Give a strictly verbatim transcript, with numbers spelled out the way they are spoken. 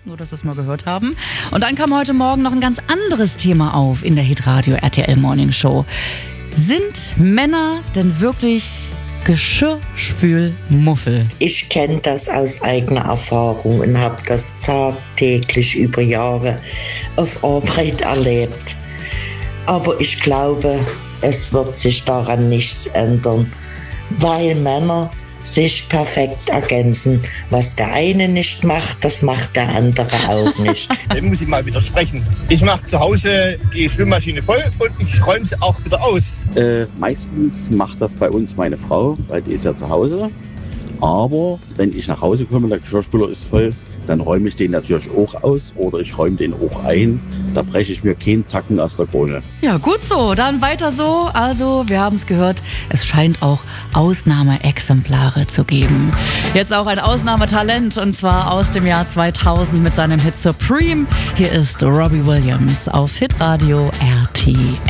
nur dass wir es mal gehört haben. Und dann kam heute Morgen noch ein ganz anderes Thema auf in der Hitradio R T L Morning Show. Sind Männer denn wirklich Geschirrspülmuffel? Ich kenne das aus eigener Erfahrung und habe das tagtäglich über Jahre auf Arbeit erlebt. Aber ich glaube, es wird sich daran nichts ändern, weil Männer sich perfekt ergänzen. Was der eine nicht macht, das macht der andere auch nicht. Dem muss ich mal widersprechen. Ich mache zu Hause die Spülmaschine voll und ich räume sie auch wieder aus. Äh, meistens macht das bei uns meine Frau, weil die ist ja zu Hause. Aber wenn ich nach Hause komme, der Geschirrspüler ist voll, dann räume ich den natürlich auch aus oder ich räume den auch ein. Da breche ich mir keinen Zacken aus der Krone. Ja, gut so. Dann weiter so. Also, wir haben es gehört, es scheint auch Ausnahmeexemplare zu geben. Jetzt auch ein Ausnahmetalent und zwar aus dem Jahr zweitausend mit seinem Hit Supreme. Hier ist Robbie Williams auf Hitradio R T L.